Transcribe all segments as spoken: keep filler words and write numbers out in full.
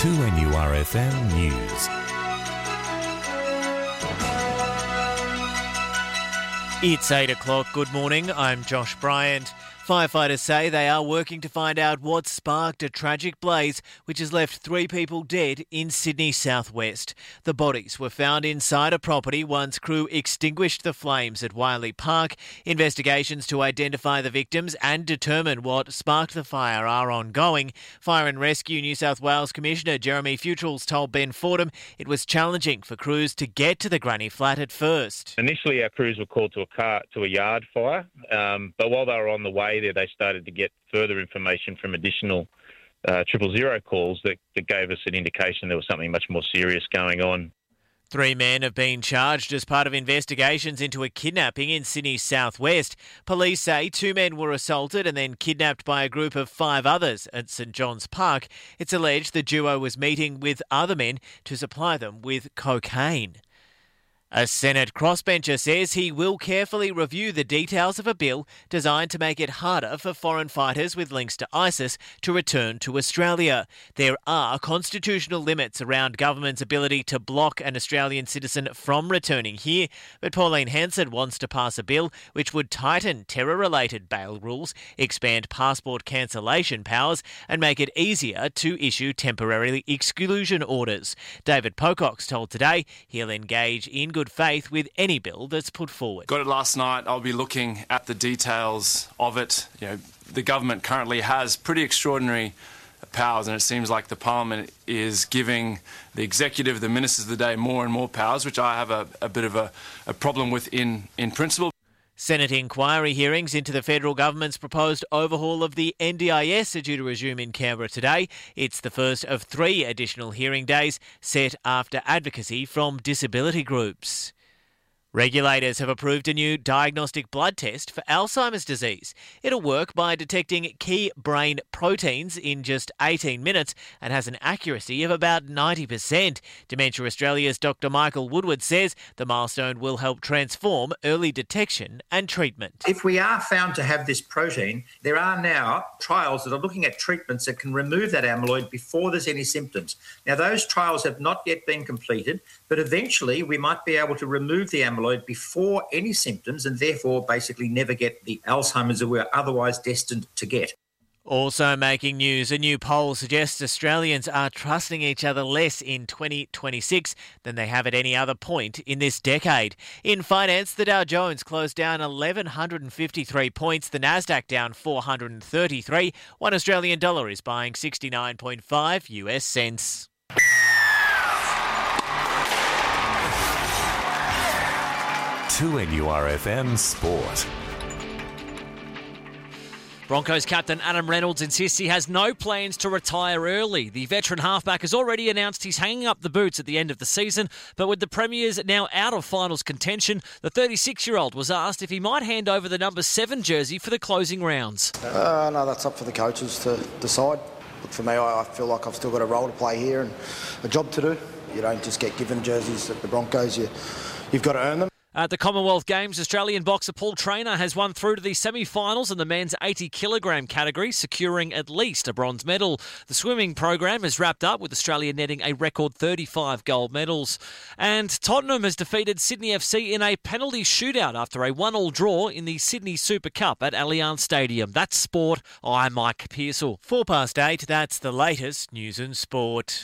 two N U R F M News. It's eight o'clock. Good morning. I'm Josh Bryant. Firefighters say they are working to find out what sparked a tragic blaze which has left three people dead in Sydney southwest. The bodies were found inside a property once crew extinguished the flames at Wiley Park. Investigations to identify the victims and determine what sparked the fire are ongoing. Fire and Rescue New South Wales Commissioner Jeremy Futrells told Ben Fordham it was challenging for crews to get to the granny flat at first. Initially, our crews were called to a car to a yard fire, um, but while they were on the way there, they started to get further information from additional uh, triple zero calls that, that gave us an indication there was something much more serious going on. Three men have been charged as part of investigations into a kidnapping in Sydney's southwest. Police say two men were assaulted and then kidnapped by a group of five others at St John's Park. It's alleged the duo was meeting with other men to supply them with cocaine. A Senate crossbencher says he will carefully review the details of a bill designed to make it harder for foreign fighters with links to ISIS to return to Australia. There are constitutional limits around government's ability to block an Australian citizen from returning here, but Pauline Hanson wants to pass a bill which would tighten terror-related bail rules, expand passport cancellation powers and make it easier to issue temporary exclusion orders. David Pocock's told Today he'll engage in good faith with any bill that's put forward. Got it last night. I'll be looking at the details of it. You know, the government currently has pretty extraordinary powers, and it seems like the Parliament is giving the executive, the ministers of the day, more and more powers, which I have a, a bit of a, a problem with in, in principle. Senate inquiry hearings into the federal government's proposed overhaul of the N D I S are due to resume in Canberra today. It's the first of three additional hearing days set after advocacy from disability groups. Regulators have approved a new diagnostic blood test for Alzheimer's disease. It'll work by detecting key brain proteins in just eighteen minutes and has an accuracy of about ninety percent. Dementia Australia's Doctor Michael Woodward says the milestone will help transform early detection and treatment. If we are found to have this protein, there are now trials that are looking at treatments that can remove that amyloid before there's any symptoms. Now, those trials have not yet been completed, but eventually we might be able to remove the amyloid before any symptoms and therefore basically never get the Alzheimer's that we're otherwise destined to get. Also making news, a new poll suggests Australians are trusting each other less in twenty twenty-six than they have at any other point in this decade. In finance, the Dow Jones closed down one thousand one hundred fifty-three points, the Nasdaq down four hundred thirty-three. One Australian dollar is buying sixty-nine point five U S cents. two N U R F M Sport. Broncos captain Adam Reynolds insists he has no plans to retire early. The veteran halfback has already announced he's hanging up the boots at the end of the season, but with the Premiers now out of finals contention, the thirty-six-year-old was asked if he might hand over the number seven jersey for the closing rounds. Uh, no, that's up for the coaches to decide. Look, for me, I feel like I've still got a role to play here and a job to do. You don't just get given jerseys at the Broncos, you, you've got to earn them. At the Commonwealth Games, Australian boxer Paul Traynor has won through to the semi-finals in the men's eighty kilogram category, securing at least a bronze medal. The swimming program is wrapped up with Australia netting a record thirty-five gold medals. And Tottenham has defeated Sydney F C in a penalty shootout after a one-all draw in the Sydney Super Cup at Allianz Stadium. That's sport. I'm Mike Pearsall. Four past eight, that's the latest news and sport.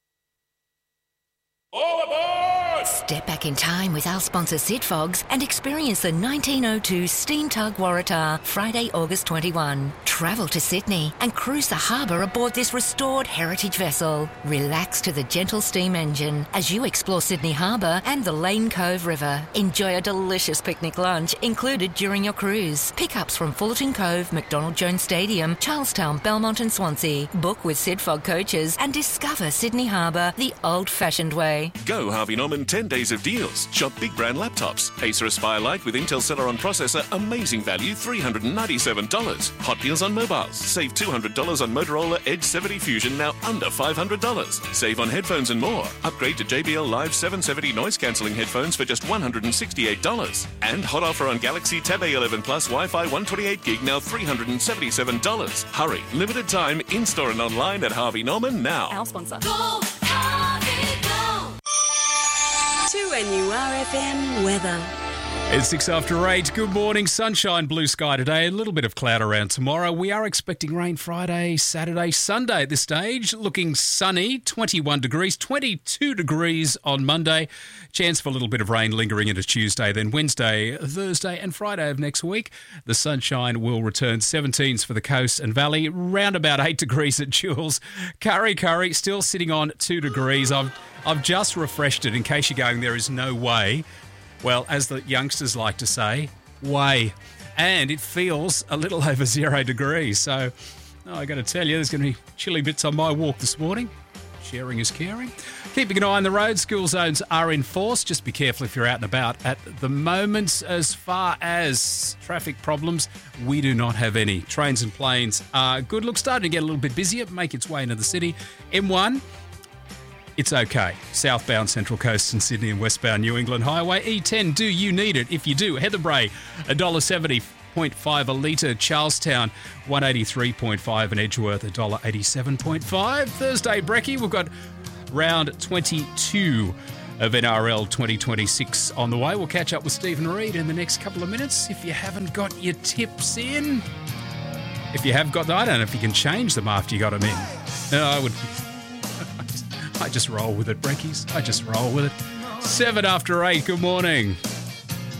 All aboard! Step back in time with our sponsor Sid Fogs and experience the nineteen oh two Steam Tug Waratah Friday, August twenty-first. Travel to Sydney and cruise the harbour aboard this restored heritage vessel. Relax to the gentle steam engine as you explore Sydney Harbour and the Lane Cove River. Enjoy a delicious picnic lunch included during your cruise. Pickups from Fullerton Cove, McDonald Jones Stadium, Charlestown, Belmont and Swansea. Book with Sid Fog coaches and discover Sydney Harbour the old-fashioned way. Go Harvey Norman ten days of deals. Shop big brand laptops. Acer Aspire Lite with Intel Celeron processor, amazing value, three hundred ninety-seven dollars. Hot deals on mobiles. Save two hundred dollars on Motorola Edge seventy Fusion, now under five hundred dollars. Save on headphones and more. Upgrade to J B L Live seven seventy noise cancelling headphones for just one hundred sixty-eight dollars. And hot offer on Galaxy Tab A eleven Plus Wi-Fi one twenty-eight gig, now three hundred seventy-seven dollars. Hurry, limited time, in-store and online at Harvey Norman now. Our sponsor. Go, Harvey, go! two N U R F M weather. It's six after eight. Good morning. Sunshine, blue sky today. A little bit of cloud around tomorrow. We are expecting rain Friday, Saturday, Sunday at this stage. Looking sunny, twenty-one degrees, twenty-two degrees on Monday. Chance for a little bit of rain lingering into Tuesday. Then Wednesday, Thursday and Friday of next week. The sunshine will return. seventeens for the coast and valley. Round about eight degrees at Jules. Curry Curry still sitting on two degrees. I've, I've just refreshed it in case you're going, there is no way. Well, as the youngsters like to say, way. And it feels a little over zero degrees. So, oh, I got to tell you, there's going to be chilly bits on my walk this morning. Sharing is caring. Keeping an eye on the road. School zones are in force. Just be careful if you're out and about at the moment. As far as traffic problems, we do not have any. Trains and planes are good. Look, starting to get a little bit busier. Make its way into the city. M one. It's okay. Southbound Central Coast and Sydney and westbound New England Highway. E ten, do you need it? If you do, Heather Bray, one dollar seventy point five a litre. Charlestown, one eighty-three point five, and Edgeworth, one dollar eighty-seven point five. Thursday, Brekkie, we've got round twenty-two of N R L twenty twenty-six on the way. We'll catch up with Stephen Reid in the next couple of minutes. If you haven't got your tips in, if you have got them, I don't know if you can change them after you got them in. No, I would... I just roll with it, Brekkies. I just roll with it. Seven after eight. Good morning.